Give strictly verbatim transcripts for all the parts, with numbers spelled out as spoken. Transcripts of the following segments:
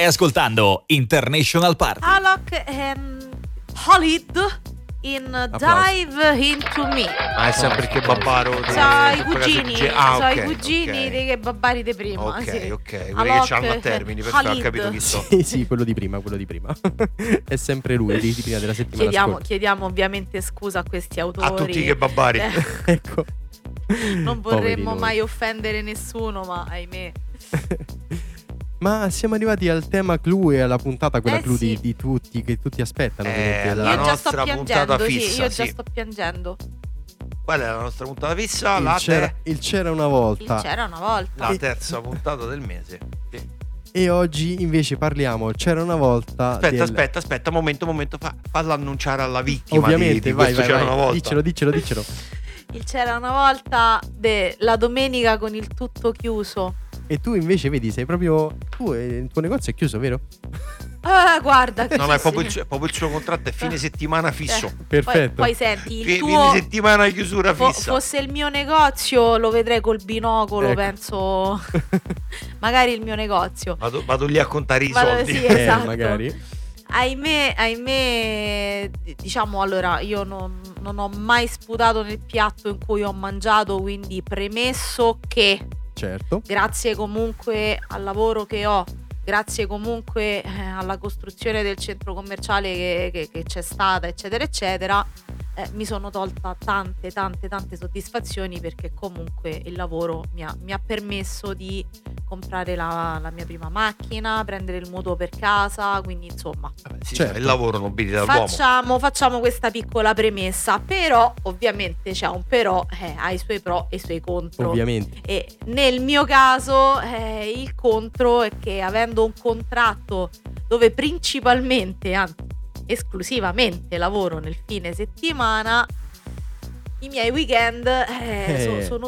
Stai ascoltando International Party. Alok and Khalid in Applausi. Dive Into Me. Ma è sempre il kebabaro de- C'ha i de quella cugini, che- ah, c'ha ok, i cugini ok. dei kebabari di prima. Ok, sì. ok, quelli Alok, che c'hanno a termini, perfetto, ho Khalid. capito chi so. Sì, sì, quello di prima, quello di prima. È sempre lui, di di prima della settimana Chiediamo, scorsa. chiediamo ovviamente scusa a questi autori. A tutti i kebabari. Eh, Ecco. non Poveri vorremmo noi. mai offendere nessuno, ma ahimè. Ma siamo arrivati al tema clou e alla puntata, quella Eh, clou sì. di, di tutti, che tutti aspettano. Eh, ovviamente, la io già nostra sto puntata piangendo, sì, fissa, io già sì. sto piangendo. Qual è la nostra puntata fissa? il, La, c'era, ter- il c'era una Il volta. c'era una volta. la terza puntata del mese. Sì. E oggi invece parliamo, c'era una volta. Aspetta, del- aspetta, aspetta, momento, momento, fa, falla annunciare alla vittima Ovviamente, di, di vai, questo vai, c'era vai. una volta. Diccelo, diccelo, diccelo. Il c'era una volta della domenica con il tutto chiuso. E tu invece vedi, sei proprio. Tu, eh, il tuo negozio è chiuso, vero? Ah, guarda. No, no, è sì, proprio, sì. il, suo- è proprio il suo contratto, è fine settimana fisso. Eh, Poi, Perfetto. poi senti, il Fi- tuo Fine settimana di chiusura fo- fissa. fosse il mio negozio, lo vedrei col binocolo, Ecco. penso. Magari il mio negozio. Vado, vado lì a contare i Vado- soldi. sì, Eh, esatto. magari. Ahimè, ahimè, diciamo, allora, io non, non ho mai sputato nel piatto in cui ho mangiato, quindi premesso che Certo. grazie comunque al lavoro che ho, grazie comunque eh, alla costruzione del centro commerciale che, che- che c'è stata, eccetera, eccetera, eh, mi sono tolta tante, tante, tante soddisfazioni, perché comunque il lavoro mi ha, mi ha permesso di comprare la, la mia prima macchina, prendere il mutuo per casa, quindi insomma Vabbè, sì, Certo. il lavoro nobilita l'uomo. facciamo, facciamo questa piccola premessa, però ovviamente c'è un però, eh, ha i suoi pro e i suoi contro. Ovviamente. E nel mio caso eh, il contro è che, avendo un contratto dove principalmente, anzi esclusivamente lavoro nel fine settimana, i miei weekend eh, Eh. so- sono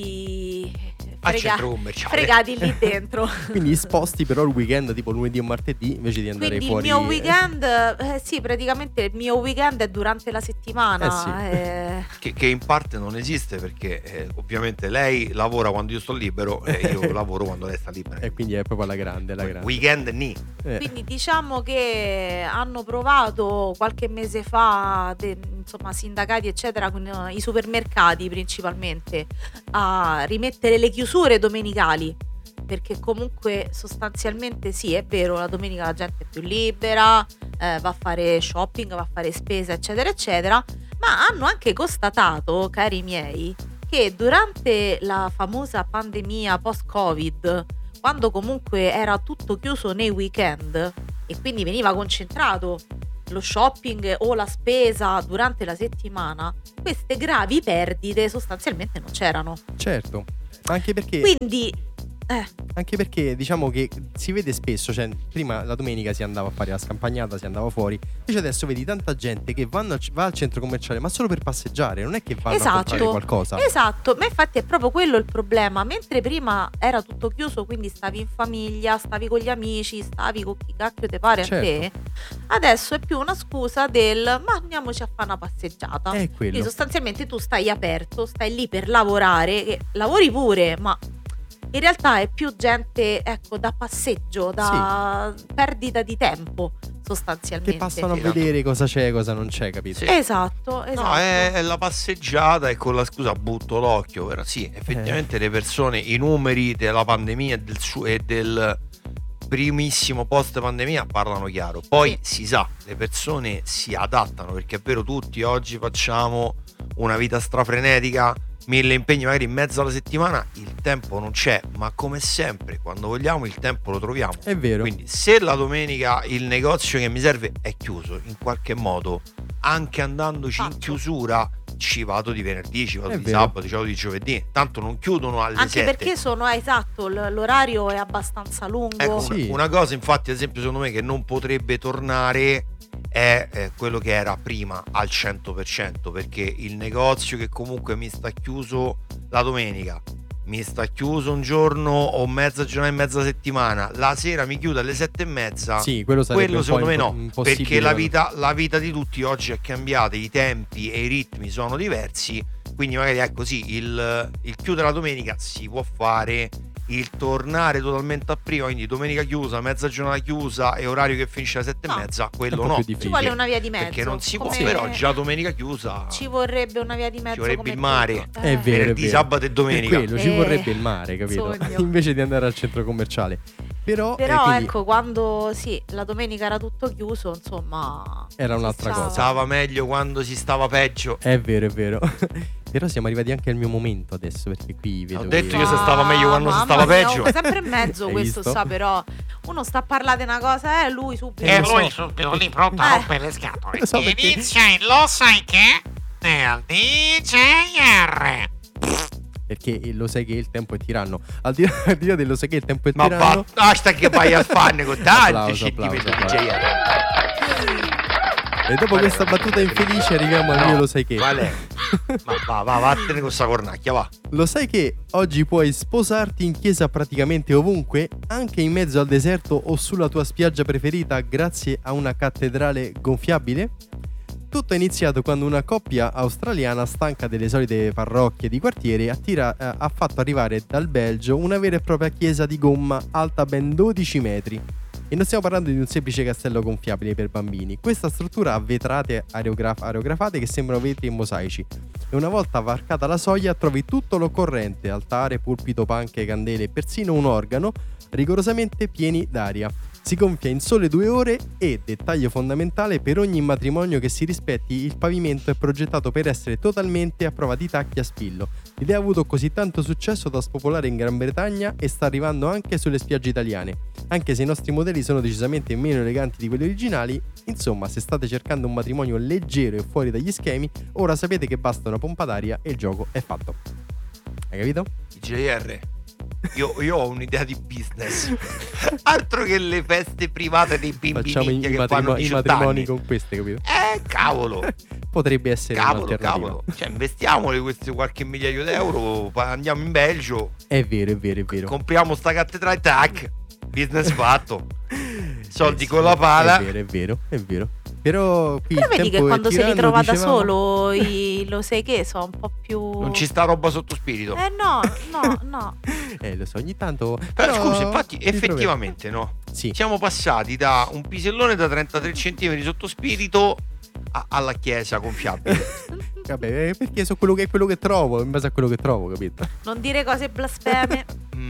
tutti Al frega- centro commerciale. fregati lì dentro. Quindi sposti però il weekend tipo lunedì o martedì invece di andare Quindi fuori. il mio eh. weekend, eh, sì, praticamente il mio weekend è durante la settimana. Eh sì. eh. Che, che in parte non esiste, perché eh, ovviamente lei lavora quando io sto libero e io lavoro quando lei sta libera. E quindi è proprio alla grande, la grande. Weekend ni. Eh, Quindi diciamo che hanno provato qualche mese fa, de- insomma, sindacati eccetera, con eh, i supermercati principalmente, a rimettere le chiusure domenicali, perché comunque sostanzialmente sì, è vero, la domenica la gente è più libera, eh, va a fare shopping, va a fare spesa, eccetera eccetera, ma hanno anche constatato, cari miei, che durante la famosa pandemia post-Covid, quando comunque era tutto chiuso nei weekend e quindi veniva concentrato lo shopping o la spesa durante la settimana, queste gravi perdite sostanzialmente non c'erano. certo. Anche perché Quindi eh, Anche perché diciamo che si vede spesso, cioè prima la domenica si andava a fare la scampagnata, si andava fuori, invece adesso vedi tanta gente che vanno al- va al centro commerciale ma solo per passeggiare, non è che vanno a comprare esatto, qualcosa. esatto, ma infatti è proprio quello il problema. Mentre prima era tutto chiuso, quindi stavi in famiglia, stavi con gli amici, stavi con chi cacchio te pare Certo. a te, adesso è più una scusa del ma andiamoci a fare una passeggiata. È Quindi quello. sostanzialmente tu stai aperto, stai lì per lavorare, e lavori pure, ma in realtà è più gente, ecco, da passeggio, da perdita di tempo sostanzialmente. Che passano a Sì, tanto- vedere cosa c'è, cosa non c'è, capito? Sì. Esatto, esatto. No, è, è la passeggiata e con la scusa butto l'occhio, però sì, effettivamente le persone, i numeri della pandemia e del, su- e del primissimo post pandemia parlano chiaro. Poi si sa, le persone si adattano, perché è vero, tutti oggi facciamo una vita strafrenetica, mille impegni magari in mezzo alla settimana, il tempo non c'è, ma come sempre quando vogliamo il tempo lo troviamo. È vero. Quindi se la domenica il negozio che mi serve è chiuso, in qualche modo anche andandoci in Fatto. chiusura ci vado di venerdì, ci vado È di vero. sabato, ci vado di giovedì, tanto non chiudono alle Anche sette. perché sono, eh, esatto, l- l'orario è abbastanza lungo. Ecco, Sì. una cosa infatti, ad esempio, secondo me che non potrebbe tornare è eh, quello che era prima al cento per cento, perché il negozio che comunque mi sta chiuso la domenica, mi sta chiuso un giorno o mezza giornata e mezza settimana, la sera mi chiude alle sette e mezza, Sì, quello sarebbe quello un po' secondo me impo- no, impossibile perché la da- vita, la vita di tutti oggi è cambiata, i tempi e i ritmi sono diversi, quindi magari ecco sì, il, il chiudere la domenica si può fare il tornare totalmente a prima, quindi domenica chiusa, mezza giornata chiusa e orario che finisce alle sette No. e mezza, È quello un po' no. più Ci difficile. vuole una via di mezzo. Perché non si può, come- però già domenica chiusa Ci vorrebbe una via di mezzo. vorrebbe come il mare. tutto. È Eh. vero, è venerdì, vero. sabato e domenica. Per quello ci Eh, vorrebbe il mare, capito? sogno. Invece di andare al centro commerciale. Però, Però eh, quindi ecco, quando sì, la domenica era tutto chiuso, insomma. Era si un'altra stava- cosa. Stava meglio quando si stava peggio. è vero, è vero. Però siamo arrivati anche al mio momento adesso, perché qui vedo Ho detto che... io se stava meglio quando si mamma stava mia, peggio. oh, sempre in mezzo Hai questo visto? sta, però uno sta a parlare di una cosa, eh, lui subito. Eh, E lo lui so. subito lì pronto a Eh. rompere le scatole. Lo so perché- Inizia il lo sai che? Nel D J R. Perché lo sai che il tempo è tiranno. Al di là, al di là dello sai che il tempo è Ma tiranno. va, hashtag che vai al fan con tanti Applauso, sentimenti applauso, di J R. E dopo Vale, questa vale. battuta infelice arriviamo al No, mio lo sai che. Vale. Ma va, va, vattene con sta cornacchia, va. Lo sai che oggi puoi sposarti in chiesa praticamente ovunque, anche in mezzo al deserto o sulla tua spiaggia preferita grazie a una cattedrale gonfiabile? Tutto è iniziato quando una coppia australiana, stanca delle solite parrocchie di quartiere, attira- eh, ha fatto arrivare dal Belgio una vera e propria chiesa di gomma alta ben dodici metri. E non stiamo parlando di un semplice castello gonfiabile per bambini. Questa struttura ha vetrate aerograf- aerografate che sembrano vetri e mosaici. E una volta varcata la soglia trovi tutto l'occorrente: altare, pulpito, panche, candele e persino un organo rigorosamente pieni d'aria. Si gonfia in sole due ore e, dettaglio fondamentale, per ogni matrimonio che si rispetti, il pavimento è progettato per essere totalmente a prova di tacchi a spillo. L'idea ha avuto così tanto successo da spopolare in Gran Bretagna e sta arrivando anche sulle spiagge italiane. Anche se i nostri modelli sono decisamente meno eleganti di quelli originali, insomma, se state cercando un matrimonio leggero e fuori dagli schemi, ora sapete che basta una pompa d'aria e il gioco è fatto. Hai capito? J R. Io, io ho un'idea di business. Altro che le feste private dei bimbi Facciamo i, minchia i che matrimo- fanno i diciotto matrimoni anni. con queste, capito? Eh, cavolo. Potrebbe essere Cavolo, un'alternativa. cavolo. Cioè, investiamole questi qualche migliaio d'euro, pa- andiamo in Belgio, È vero, è vero, è vero. compriamo sta cattedrale, tac, business fatto. Soldi Eh con sì, la pala. È vero, è vero, è vero. Però qui Però il vedi che tempo è quando si tiranno, ritrova da dicevamo. solo, i- lo sai che sono un po' più. Non ci sta roba sotto spirito. Eh no, no, no. Eh, lo so, ogni tanto. Però, scusa, infatti, ti trovi- effettivamente, no? Sì. Siamo passati da un pisellone da trentatré centimetri sotto spirito a- alla chiesa gonfiabile. Vabbè, eh, perché so quello che è quello che trovo, in base a quello che trovo, capito? Non dire cose blasfeme.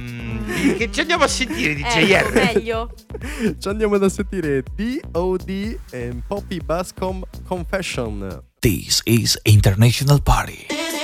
Mm, che ci andiamo a sentire di J Ecco, R? meglio. Ci andiamo ad sentire D O D e Poppy Bascom Confession. This is International Party. It